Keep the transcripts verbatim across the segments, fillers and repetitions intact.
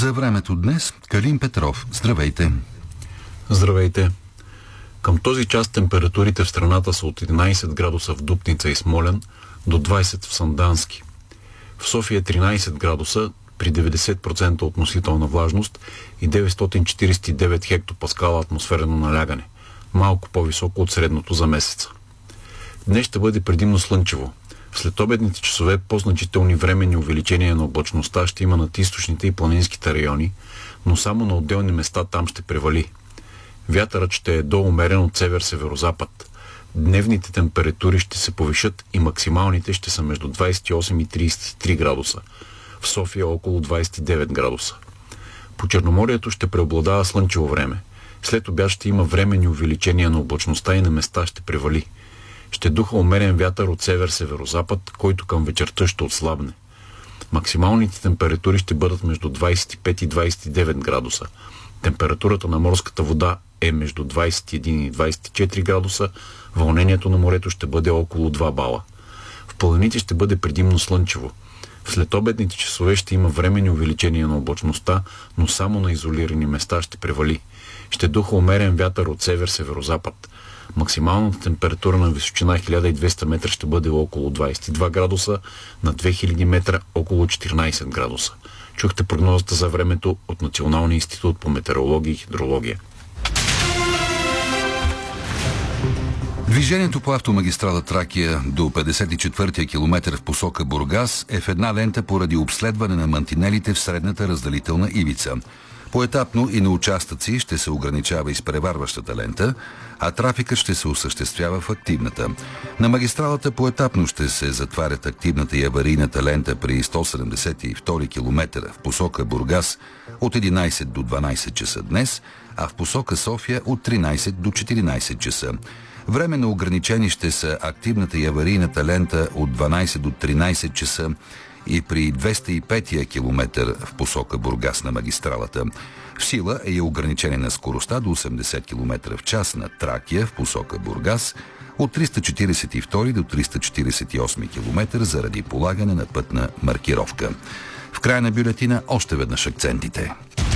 За времето днес Калин Петров. Здравейте! Здравейте! Към този час температурите в страната са от единайсет градуса в Дупница и Смолян до двайсет в Сандански. В София тринайсет градуса при деветдесет процента относителна влажност и деветстотин четирийсет и девет хектопаскала атмосферно налягане, малко по-високо от средното за месеца. Днес ще бъде предимно слънчево. В следобедните часове по-значителни временни увеличения на облачността ще има над източните и планинските райони, но само на отделни места там ще превали. Вятърът ще е доумерен от север-северозапад. Дневните температури ще се повишат и максималните ще са между двайсет и осем и трийсет и три градуса. В София около двайсет и девет градуса. По Черноморието ще преобладава слънчево време. След обяд ще има временни увеличения на облачността и на места ще превали. Ще духа умерен вятър от север-северозапад, който към вечерта ще отслабне. Максималните температури ще бъдат между двайсет и пет и двайсет и девет градуса. Температурата на морската вода е между двайсет и един и двайсет и четири градуса, вълнението на морето ще бъде около два бала. В планините ще бъде предимно слънчево. В следобедните часове ще има временни увеличения на облачността, но само на изолирани места ще превали. Ще духа умерен вятър от север-северозапад. Максималната температура на височина хиляда и двеста метра ще бъде около двайсет и два градуса, на две хиляди метра около четиринайсет градуса. Чухте прогнозата за времето от Националния институт по метеорология и хидрология. Движението по автомагистрала Тракия до петдесет и четвъртия километър в посока Бургас е в една лента поради обследване на мантинелите в средната разделителна ивица. Поетапно и на участъци ще се ограничава изпреварващата лента, а трафикът ще се осъществява в активната. На магистралата поетапно ще се затварят активната и аварийната лента при сто седемдесет и втори километър в посока Бургас от единайсет до дванайсет часа днес, а в посока София от тринайсет до четиринайсет часа. Временно ограничени ще са активната и аварийната лента от дванайсет до тринайсет часа и при двеста и пети километър в посока Бургас на магистралата. В сила е и ограничение на скоростта до осемдесет километра в час на Тракия в посока Бургас от триста четирийсет и втори до триста четирийсет и осми километър заради полагане на пътна маркировка. В края на бюлетина още веднъж акцентите.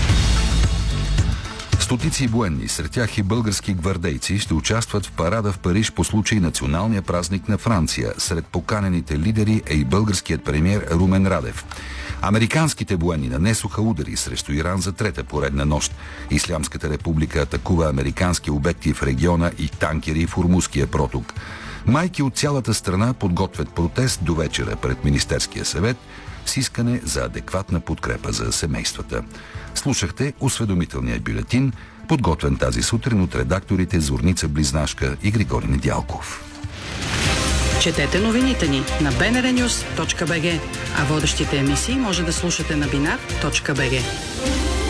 Стотици военни, сред тях и български гвардейци, ще участват в парада в Париж по случай националния празник на Франция. Сред поканените лидери е и българският премиер Румен Радев. Американските военни нанесоха удари срещу Иран за трета поредна нощ. Ислямската република атакува американски обекти в региона и танкери в Ормузския проток. Майки от цялата страна подготвят протест до вечера пред Министерския съвет с искане за адекватна подкрепа за семействата. Слушахте осведомителния бюлетин, подготвен тази сутрин от редакторите Зорница Близнашка и Григорий Недялков. Четете новините ни на би ен ар нюз точка би джи, а водещите емисии може да слушате на бинар точка би джи.